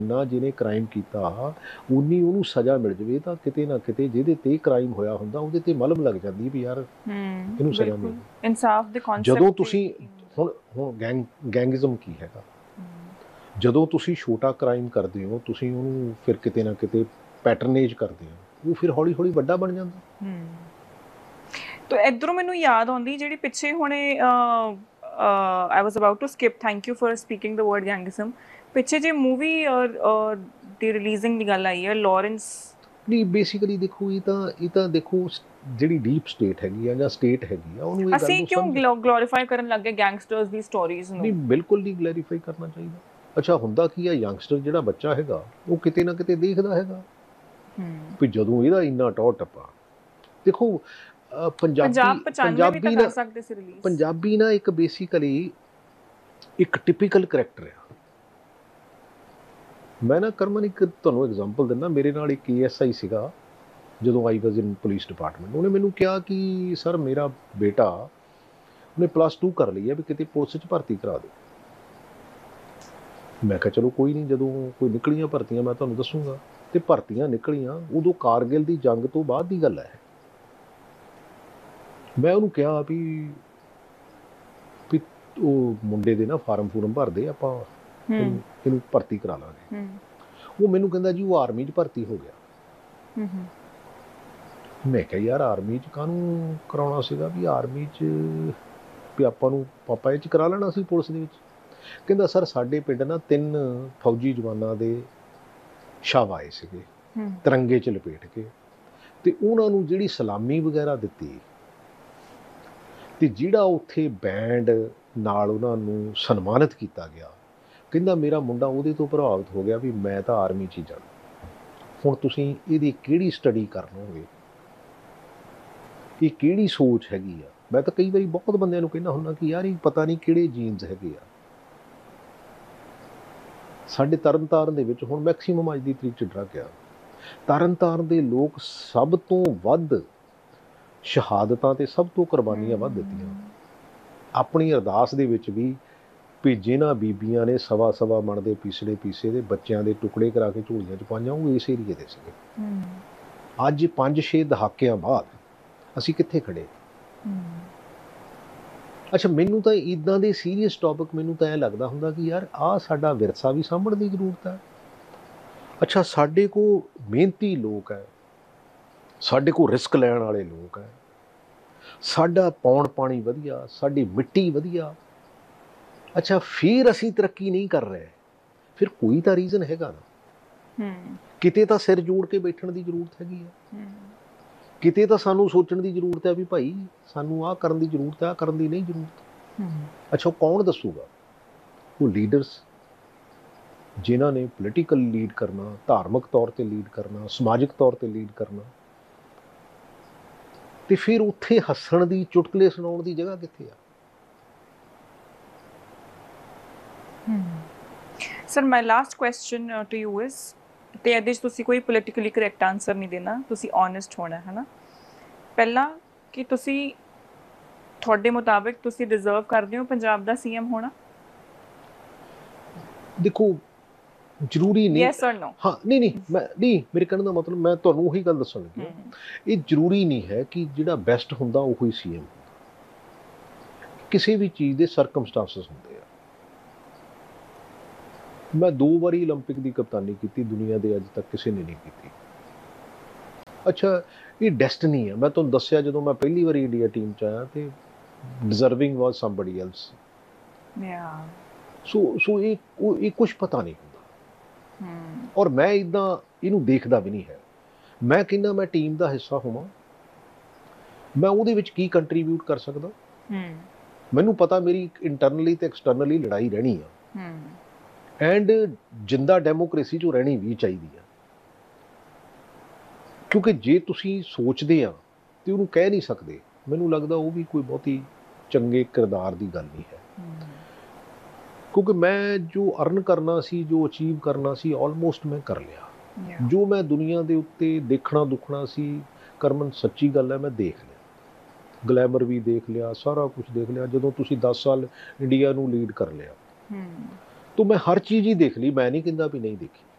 ਨਾ ਜਿਹਨੇ ਕ੍ਰਾਈਮ ਕੀਤਾ ਉਨੀ ਉਹਨੂੰ ਸਜ਼ਾ ਮਿਲ ਜਾਵੇ ਤਾਂ ਕਿਤੇ ਨਾ ਕਿਤੇ ਜਿਹਦੇ ਤੇ ਕ੍ਰਾਈਮ ਹੋਇਆ ਹੁੰਦਾ ਉਹਦੇ ਤੇ ਮਲਮ ਲੱਗ ਜਾਂਦੀ ਵੀ ਯਾਰ ਇਹਨੂੰ ਸਜ਼ਾ ਮਿਲ ਬਿਲਕੁਲ ਇਨਸਾਫ ਦੇ ਕਨਸੈਪਟ ਜਦੋਂ ਤੁਸੀਂ ਹੁਣ ਗੈਂਗਿਜ਼ਮ ਕੀ ਹੈਗਾ ਜਦੋਂ ਤੁਸੀਂ ਛੋਟਾ ਕ੍ਰਾਈਮ ਕਰਦੇ ਹੋ ਤੁਸੀਂ ਉਹਨੂੰ ਫਿਰ ਕਿਤੇ ਨਾ ਕਿਤੇ ਪੈਟਰਨੇਜ ਕਰਦੇ ਹੋ ਉਹ ਫਿਰ ਹੌਲੀ ਹੌਲੀ ਵੱਡਾ ਬਣ ਜਾਂਦਾ। ਤਾਂ ਇੱਧਰੋਂ ਮੈਨੂੰ ਯਾਦ ਆਉਂਦੀ ਜਿਹੜੀ ਪਿੱਛੇ ਹੁਣੇ ਆਈ ਵਾਸ about to skip thank you for speaking the word ਗੈਂਗਿਜ਼ਮ ਪਿੱਛੇ ਜੇ ਮੂਵੀ ਦੀ ਰਿਲੀਜ਼ਿੰਗ ਦੀ ਗੱਲ ਆਈ ਹੈ ਲਾਰੈਂਸ ਨਹੀਂ ਬੇਸਿਕਲੀ ਦੇਖੋ ਇਹ ਤਾਂ ਦੇਖੋ ਜਿਹੜੀ ਡੀਪ ਸਟੇਟ ਹੈਗੀ ਆ ਜਾਂ ਸਟੇਟ ਹੈਗੀ ਆ ਉਹਨੂੰ ਇਹ ਗੱਲ ਅਸੀਂ ਨੂੰ ਕਿਉਂ ਗਲੋਰੀਫਾਈ ਕਰਨ ਲੱਗ ਗਏ ਗੈਂਗਸਟਰਸ ਦੀ ਸਟੋਰੀਜ਼ ਨੂੰ? ਨਹੀਂ ਬਿਲਕੁਲ ਨਹੀਂ ਗਲੈਰੀਫਾਈ ਕਰਨਾ ਚਾਹੀਦਾ। ਅੱਛਾ ਹੁੰਦਾ ਕੀ ਆ ਯੰਗਸਟਰ ਜਿਹੜਾ ਬੱਚਾ ਹੈਗਾ ਉਹ ਕਿਤੇ ਨਾ ਕਿਤੇ ਦੇਖਦਾ ਹੈਗਾ ਵੀ ਜਦੋਂ ਇਹਦਾ ਇੰਨਾ ਟੌਰ ਟੱਪਾ ਦੇਖੋ ਪੰਜਾਬੀ ਨਾ ਇੱਕ ਬੇਸਿਕਲੀ ਇੱਕ ਟਿਪੀਕਲ ਕਰੈਕਟਰ ਆ। ਮੈਂ ਨਾ ਕਰਮਨ ਇੱਕ ਤੁਹਾਨੂੰ ਐਗਜ਼ਾਮਪਲ ਦਿੰਦਾ ਮੇਰੇ ਨਾਲ ਇੱਕ ASI ਸੀਗਾ ਜਦੋਂ ਆਈ ਵਾਜ਼ ਇਨ ਪੁਲਿਸ ਡਿਪਾਰਟਮੈਂਟ ਉਹਨੇ ਮੈਨੂੰ ਕਿਹਾ ਕਿ ਸਰ ਮੇਰਾ ਬੇਟਾ ਉਹਨੇ +2 ਕਰ ਲਈ ਹੈ ਵੀ ਕਿਤੇ ਪੁਲਿਸ 'ਚ ਭਰਤੀ ਕਰਾ ਦਿਓ। ਮੈਂ ਕਿਹਾ ਚਲੋ ਕੋਈ ਨਹੀਂ ਜਦੋਂ ਕੋਈ ਨਿਕਲੀਆਂ ਭਰਤੀਆਂ ਮੈਂ ਤੁਹਾਨੂੰ ਦੱਸੂਗਾ ਤੇ ਭਰਤੀਆਂ ਨਿਕਲੀਆਂ ਉਦੋਂ ਕਾਰਗਿਲ ਦੀ ਜੰਗ ਤੋਂ ਬਾਅਦ ਦੀ ਗੱਲ ਹੈ। ਮੈਂ ਉਹਨੂੰ ਕਿਹਾ ਵੀ ਉਹ ਮੁੰਡੇ ਦੇ ਨਾ ਫਾਰਮ ਭਰਦੇ ਆਪਾਂ ਇਹਨੂੰ ਭਰਤੀ ਕਰਾ ਲਾਂਗੇ। ਉਹ ਮੈਨੂੰ ਕਹਿੰਦਾ ਜੀ ਉਹ ਆਰਮੀ 'ਚ ਭਰਤੀ ਹੋ ਗਿਆ। ਮੈਂ ਕਿਹਾ ਯਾਰ ਆਰਮੀ 'ਚ ਕਾਹਨੂੰ ਕਰਾਉਣਾ ਸੀਗਾ ਵੀ ਆਰਮੀ 'ਚ ਵੀ ਆਪਾਂ ਨੂੰ ਪਾਪਾ ਇਹ 'ਚ ਕਰਾ ਲੈਣਾ ਸੀ ਪੁਲਿਸ ਦੇ ਵਿੱਚ। ਕਹਿੰਦਾ ਸਰ ਸਾਡੇ ਪਿੰਡ ਨਾ 3 ਫੌਜੀ ਜਵਾਨਾਂ ਦੇ ਸ਼ਵ ਆਏ ਸੀਗੇ ਤਿਰੰਗੇ 'ਚ ਲਪੇਟ ਕੇ ਤੇ ਉਹਨਾਂ ਨੂੰ ਜਿਹੜੀ ਸਲਾਮੀ ਵਗੈਰਾ ਦਿੱਤੀ ਤੇ ਜਿਹੜਾ ਉੱਥੇ ਬੈਂਡ ਨਾਲ ਉਹਨਾਂ ਨੂੰ ਸਨਮਾਨਿਤ ਕੀਤਾ ਗਿਆ ਕਹਿੰਦਾ ਮੇਰਾ ਮੁੰਡਾ ਉਹਦੇ ਤੋਂ ਪ੍ਰਭਾਵਿਤ ਹੋ ਗਿਆ ਵੀ ਮੈਂ ਤਾਂ ਆਰਮੀ 'ਚ ਹੀ ਜਾਣਾ। ਹੁਣ ਤੁਸੀਂ ਇਹਦੀ ਕਿਹੜੀ ਸਟੱਡੀ ਕਰ ਲਓਗੇ ਇਹ ਕਿਹੜੀ ਸੋਚ ਹੈਗੀ ਆ। ਮੈਂ ਤਾਂ ਕਈ ਵਾਰੀ ਬਹੁਤ ਬੰਦਿਆਂ ਨੂੰ ਕਹਿੰਦਾ ਹੁੰਦਾ ਕਿ ਯਾਰ ਇਹ ਪਤਾ ਨਹੀਂ ਕਿਹੜੇ ਜੀਨਸ ਹੈਗੇ ਆ। ਸਾਡੇ ਤਰਨਤਾਰਨ ਦੇ ਵਿੱਚ ਹੁਣ ਮੈਕਸੀਮਮ ਅੱਜ ਦੀ ਤਰੀਕ 'ਚ ਡਰੱਗ ਆ। ਤਰਨਤਾਰਨ ਦੇ ਲੋਕ ਸਭ ਤੋਂ ਵੱਧ ਸ਼ਹਾਦਤਾਂ ਤੇ ਸਭ ਤੋਂ ਕੁਰਬਾਨੀਆਂ ਵੱਧ ਦਿੱਤੀਆਂ। ਆਪਣੀ ਅਰਦਾਸ ਦੇ ਵਿੱਚ ਵੀ ਜਿਨ੍ਹਾਂ ਬੀਬੀਆਂ ਨੇ ਸਵਾ ਮਣ ਦੇ ਪੀਸੇ ਦੇ ਬੱਚਿਆਂ ਦੇ ਟੁਕੜੇ ਕਰਾ ਕੇ ਝੋਲੀਆਂ 'ਚ ਪਾਈਆਂ ਉਹ ਇਸ ਏਰੀਏ ਦੇ ਸੀਗੇ। ਅੱਜ 5-6 ਦਹਾਕਿਆਂ ਬਾਅਦ ਅਸੀਂ ਕਿੱਥੇ ਖੜੇ। ਅੱਛਾ ਮੈਨੂੰ ਤਾਂ ਇੱਦਾਂ ਦੇ ਸੀਰੀਅਸ ਟੌਪਿਕ ਮੈਨੂੰ ਤਾਂ ਐਂ ਲੱਗਦਾ ਹੁੰਦਾ ਕਿ ਯਾਰ ਆਹ ਸਾਡਾ ਵਿਰਸਾ ਵੀ ਸਾਂਭਣ ਦੀ ਜ਼ਰੂਰਤ ਹੈ। ਅੱਛਾ ਸਾਡੇ ਕੋਲ ਮਿਹਨਤੀ ਲੋਕ ਹੈ ਸਾਡੇ ਕੋਲ ਰਿਸਕ ਲੈਣ ਵਾਲੇ ਲੋਕ ਹੈ ਸਾਡਾ ਪੌਣ ਪਾਣੀ ਵਧੀਆ ਸਾਡੀ ਮਿੱਟੀ ਵਧੀਆ। ਅੱਛਾ ਫਿਰ ਅਸੀਂ ਤਰੱਕੀ ਨਹੀਂ ਕਰ ਰਹੇ ਫਿਰ ਕੋਈ ਤਾਂ ਰੀਜ਼ਨ ਹੈਗਾ ਨਾ। ਕਿਤੇ ਤਾਂ ਸਿਰ ਜੋੜ ਕੇ ਬੈਠਣ ਦੀ ਜ਼ਰੂਰਤ ਹੈਗੀ ਆ। ਕਿਤੇ ਤਾਂ ਸਾਨੂੰ ਸੋਚਣ ਦੀ ਜ਼ਰੂਰਤ ਹੈ ਵੀ ਭਾਈ ਸਾਨੂੰ ਆਹ ਕਰਨ ਦੀ ਜ਼ਰੂਰਤ ਹੈ ਆਹ ਕਰਨ ਦੀ ਨਹੀਂ ਜ਼ਰੂਰਤ। ਅੱਛਾ ਉਹ ਕੌਣ ਦੱਸੂਗਾ? ਉਹ ਲੀਡਰਸ ਜਿਨ੍ਹਾਂ ਨੇ ਪੋਲੀਟੀਕਲ ਲੀਡ ਕਰਨਾ ਧਾਰਮਿਕ ਤੌਰ ਤੇ ਲੀਡ ਕਰਨਾ ਸਮਾਜਿਕ ਤੌਰ ਤੇ ਲੀਡ ਕਰਨਾ ਤੇ ਫਿਰ ਉੱਥੇ ਹੱਸਣ ਦੀ ਚੁਟਕਲੇ ਸੁਣਾਉਣ ਦੀ ਜਗ੍ਹਾ ਕਿੱਥੇ ਆ? Sir my last question to you is ਤੇ ਇਹਦੇ 'ਚ ਤੁਸੀਂ ਕੋਈ ਪੋਲੀਟੀਕਲੀ ਕਰੈਕਟ ਆਨਸਰ ਨਹੀਂ ਦੇਣਾ ਤੁਸੀਂ ਓਨੈਸਟ ਹੋਣਾ ਹੈ ਨਾ। ਪਹਿਲਾਂ ਕਿ ਤੁਸੀਂ ਤੁਹਾਡੇ ਮੁਤਾਬਿਕ ਤੁਸੀਂ ਡਿਜ਼ਰਵ ਕਰਦੇ ਹੋ ਪੰਜਾਬ ਦਾ CM ਹੋਣਾ? ਦੇਖੋ ਜ਼ਰੂਰੀ ਨਹੀਂ। ਯੈਸ অর ਨੋ? ਹਾਂ ਨਹੀਂ ਮੇਰੇ ਕਹਿਣ ਦਾ ਮਤਲਬ ਮੈਂ ਤੁਹਾਨੂੰ ਉਹੀ ਗੱਲ ਦੱਸਣ ਲੱਗਿਆ ਇਹ ਜ਼ਰੂਰੀ ਨਹੀਂ ਹੈ ਕਿ ਜਿਹੜਾ ਬੈਸਟ ਹੁੰਦਾ ਉਹ ਹੀ CM ਹੁੰਦਾ। ਕਿਸੇ ਵੀ ਚੀਜ਼ ਦੇ ਸਰਕਮਸਟੈਂਸਸ ਹੁੰਦੇ ਆ। ਮੈਂ 2 ਵਾਰੀ 올림픽 ਦੀ ਕਪਤਾਨੀ ਕੀਤੀ ਦੁਨੀਆ ਦੇ ਅੱਜ ਤੱਕ ਕਿਸੇ ਨੇ ਨਹੀਂ ਕੀਤੀ। ਅੱਛਾ ਇਹ ਡੈਸਟਨੀ ਆ। ਮੈਂ ਤੁਹਾਨੂੰ ਦੱਸਿਆ ਜਦੋਂ ਮੈਂ ਪਹਿਲੀ ਵਾਰੀ ਇੰਡੀਆ ਟੀਮ 'ਚ ਆਇਆ ਤੇ ਡਿਜ਼ਰਵਿੰਗ ਵਾਜ਼ ਸਮਬਡੀ ਐਲਸ। ਸੋ ਇਹ ਕੁਛ ਪਤਾ ਨਹੀਂ ਹੁੰਦਾ ਔਰ ਮੈਂ ਇੱਦਾਂ ਇਹਨੂੰ ਦੇਖਦਾ ਵੀ ਨਹੀਂ ਹੈ। ਮੈਂ ਕਹਿੰਦਾ ਮੈਂ ਟੀਮ ਦਾ ਹਿੱਸਾ ਹੋਵਾਂ ਮੈਂ ਉਹਦੇ ਵਿੱਚ ਕੀ ਕੰਟਰੀਬਿਊਟ ਕਰ ਸਕਦਾ। ਮੈਨੂੰ ਪਤਾ ਮੇਰੀ ਇੰਟਰਨਲੀ ਤੇ ਐਕਸਟਰਨਲੀ ਲੜਾਈ ਰਹਿਣੀ ਆ ਐਂਡ ਜਿੰਦਾ ਡੈਮੋਕ੍ਰੇਸੀ 'ਚੋਂ ਰਹਿਣੀ ਵੀ ਚਾਹੀਦੀ ਆ ਕਿਉਂਕਿ ਜੇ ਤੁਸੀਂ ਸੋਚਦੇ ਆ ਤੇ ਉਹਨੂੰ ਕਹਿ ਨਹੀਂ ਸਕਦੇ ਮੈਨੂੰ ਲੱਗਦਾ ਉਹ ਵੀ ਕੋਈ ਬਹੁਤੀ ਚੰਗੇ ਕਿਰਦਾਰ ਦੀ ਗੱਲ ਨਹੀਂ ਹੈ। ਕਿਉਂਕਿ ਮੈਂ ਜੋ ਅਰਨ ਕਰਨਾ ਸੀ ਜੋ ਅਚੀਵ ਕਰਨਾ ਸੀ ਆਲਮੋਸਟ ਮੈਂ ਕਰ ਲਿਆ। ਜੋ ਮੈਂ ਦੁਨੀਆ ਦੇ ਉੱਤੇ ਦੇਖਣਾ ਦੁੱਖਣਾ ਸੀ ਕਰਮਨ ਸੱਚੀ ਗੱਲ ਹੈ ਮੈਂ ਦੇਖ ਲਿਆ। ਗਲੈਮਰ ਵੀ ਦੇਖ ਲਿਆ ਸਾਰਾ ਕੁਝ ਦੇਖ ਲਿਆ। ਜਦੋਂ ਤੁਸੀਂ 10 ਸਾਲ ਇੰਡੀਆ ਨੂੰ ਲੀਡ ਕਰ ਲਿਆ ਤਾਂ ਮੈਂ ਹਰ ਚੀਜ਼ ਹੀ ਦੇਖ ਲਈ। ਮੈਂ ਨਹੀਂ ਕਹਿੰਦਾ ਵੀ ਨਹੀਂ ਦੇਖੀ।